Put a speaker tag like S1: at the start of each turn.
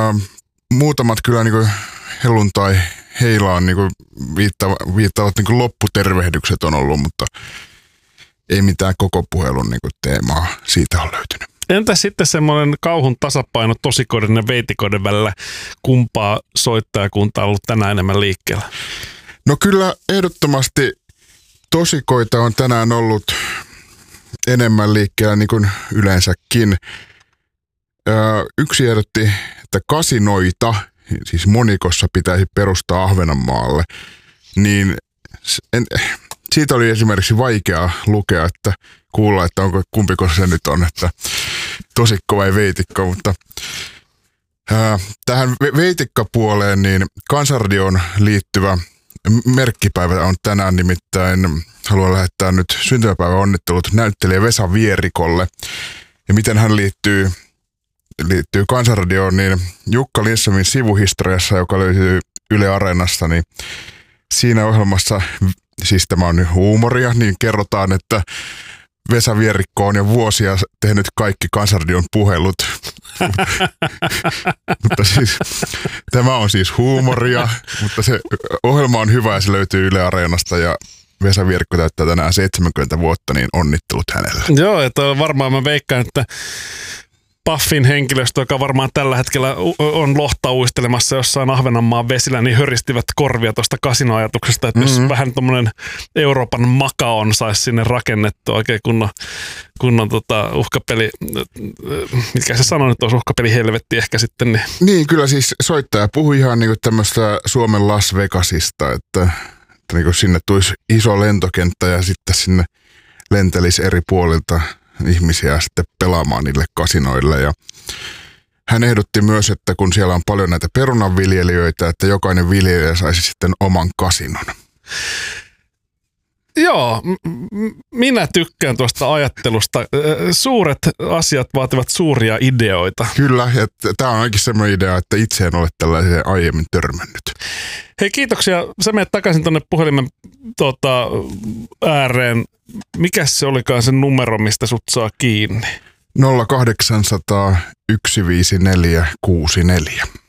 S1: Muutamat kyllä niin kuin helluntai heilaan niin kuin viittaavat niin kuin lopputervehdykset on ollut, mutta ei mitään koko puhelun niin kuin teemaa siitä on löytynyt.
S2: Entä sitten semmoinen kauhun tasapaino tosikoiden ja veitikoiden välillä, kumpaa soittajakunta on ollut tänään enemmän liikkeellä?
S1: No kyllä ehdottomasti tosikoita on tänään ollut enemmän liikkeellä niin kuin yleensäkin. Yksi ehdotti, että kasinoita, siis monikossa pitäisi perustaa Ahvenanmaalle, niin siitä oli esimerkiksi vaikea lukea, että kuulla, että onko kumpiko se nyt on, että tosikko vai veitikko, mutta tähän veitikkapuoleen niin Kansanradioon liittyvä merkkipäivä on tänään, nimittäin haluan lähettää nyt syntymäpäivän onnittelut näyttelijä Vesa Vierikolle. Ja miten hän liittyy Kansanradioon, niin Jukka Lindströmin sivuhistoriassa, joka löytyy Yle Areenasta, niin siinä ohjelmassa, siis tämä on nyt huumoria, niin kerrotaan, että Vesa Vierikko on jo vuosia tehnyt kaikki Kansanradion puhelut. Mutta siis, tämä on siis huumoria, mutta se ohjelma on hyvä ja se löytyy Yle Areenasta ja Vesa Vierikko täyttää tänään 70 vuotta, niin onnittelut hänelle.
S2: Joo, että varmaan mä veikkaan, että Paffin henkilöstö, joka varmaan tällä hetkellä on lohta uistelemassa jossain Ahvenanmaan vesillä, niin höristivät korvia tuosta kasinoajatuksesta, että jos vähän tommonen Euroopan Makaon saisi sinne rakennettua oikein kunnon uhkapeli, mitkä se sanoi nyt olisi uhkapeli helvetti ehkä sitten.
S1: Niin kyllä siis soittaja puhui ihan niinku tämmöistä Suomen Las Vegasista, että niinku sinne tulisi iso lentokenttä ja sitten sinne lentelisi eri puolilta ihmisiä sitten pelaamaan niille kasinoille. Ja hän ehdotti myös, että kun siellä on paljon näitä perunanviljelijöitä, että jokainen viljelijä saisi sitten oman kasinon.
S2: Joo, minä tykkään tuosta ajattelusta. Suuret asiat vaativat suuria ideoita.
S1: Kyllä, ja tämä on ainakin semmoinen idea, että itse en ole tällaiseen aiemmin törmännyt.
S2: Hei, kiitoksia. Sä menet takaisin tuonne puhelimen ääreen. Mikäs se olikaan se numero, mistä sut saa kiinni?
S1: 0800 154 64.